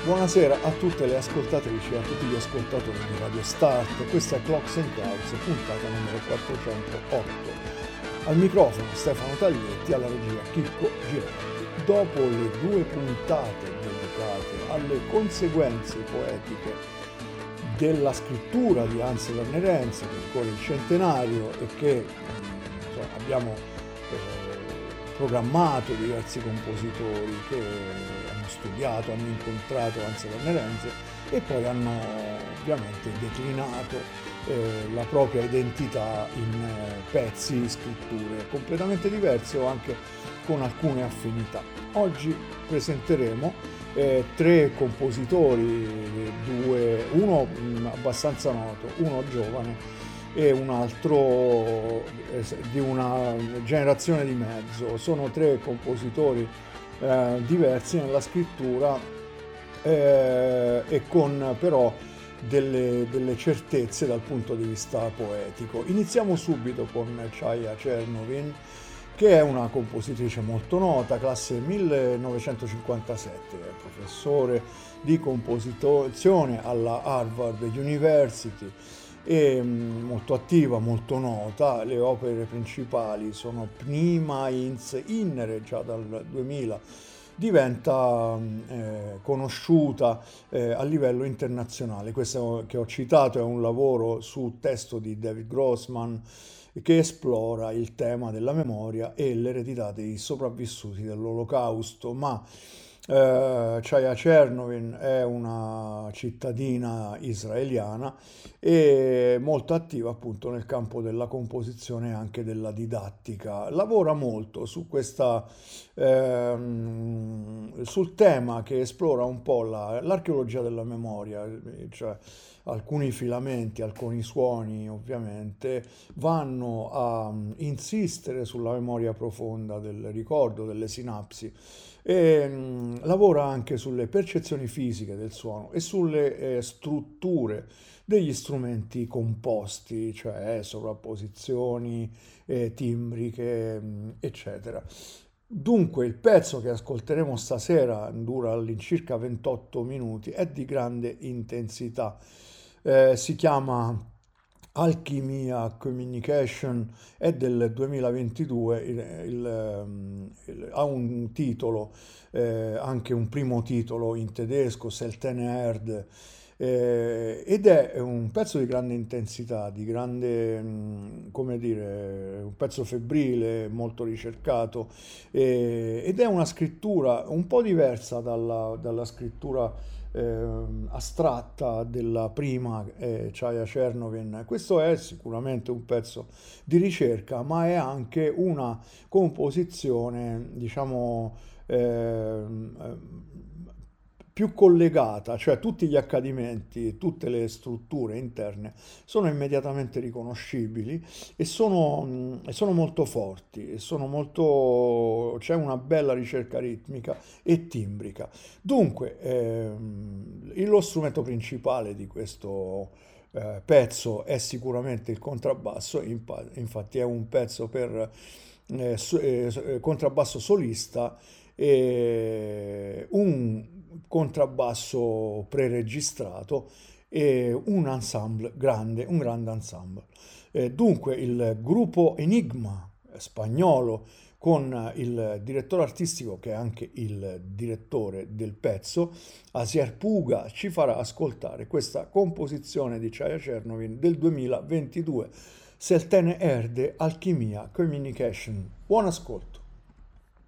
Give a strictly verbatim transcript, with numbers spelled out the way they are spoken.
Buonasera a tutte le ascoltatrici e a tutti gli ascoltatori di Radio Start. Questa è Clocks and Clouds, puntata numero quattrocentotto. Al microfono Stefano Taglietti, alla regia Chicco Girelli. Dopo le due puntate dedicate alle conseguenze poetiche della scrittura di Hans Werner Henze, che ricorre il centenario e che insomma, abbiamo eh, programmato diversi compositori che hanno studiato, hanno incontrato Hans Werner Henze e poi hanno ovviamente declinato eh, la propria identità in eh, pezzi, scritture completamente diverse o anche con alcune affinità. Oggi presenteremo Eh, tre compositori, due, uno mh, abbastanza noto, uno giovane e un altro eh, di una generazione di mezzo. Sono tre compositori eh, diversi nella scrittura eh, e con però delle, delle certezze dal punto di vista poetico. Iniziamo subito con Chaya Chernovin, che è una compositrice molto nota, classe millenovecentocinquantasette, è professore di composizione alla Harvard University e molto attiva, molto nota. Le opere principali sono Pnima ins Innere, già dal duemila diventa eh, conosciuta eh, a livello internazionale. Questo che ho citato è un lavoro su testo di David Grossman che esplora il tema della memoria e l'eredità dei sopravvissuti dell'Olocausto, ma eh, Chaya Chernovin è una cittadina israeliana e molto attiva appunto nel campo della composizione e anche della didattica. Lavora molto su questa, ehm, sul tema che esplora un po' la, l'archeologia della memoria, cioè alcuni filamenti, alcuni suoni ovviamente vanno a insistere sulla memoria profonda del ricordo, delle sinapsi e mh, lavora anche sulle percezioni fisiche del suono e sulle eh, strutture degli strumenti composti, cioè sovrapposizioni, eh, timbriche, mh, eccetera. Dunque, il pezzo che ascolteremo stasera dura all'incirca ventotto minuti, è di grande intensità. Eh, si chiama Alchimia Communication, è del duemilaventidue, il, il, il, ha un titolo, eh, anche un primo titolo in tedesco, Seltene Erde, eh, ed è un pezzo di grande intensità, di grande, mh, come dire, un pezzo febbrile, molto ricercato, eh, ed è una scrittura un po' diversa dalla, dalla scrittura eh, astratta della prima eh, Chaya Chernovin. Questo è sicuramente un pezzo di ricerca, ma è anche una composizione, diciamo, eh, più collegata, cioè tutti gli accadimenti, tutte le strutture interne sono immediatamente riconoscibili e sono, mh, e sono molto forti, e sono molto, c'è una bella ricerca ritmica e timbrica. Dunque, ehm, il- lo strumento principale di questo eh, pezzo è sicuramente il contrabbasso, infa- infatti è un pezzo per eh, so- eh, so- eh, contrabbasso solista e un contrabbasso preregistrato e un ensemble grande, un grande ensemble. Eh, dunque il gruppo Enigma spagnolo con il direttore artistico che è anche il direttore del pezzo, Asier Puga, ci farà ascoltare questa composizione di Chaya Chernovin del duemilaventidue, Seltene Erde, Alchimia Communication. Buon ascolto.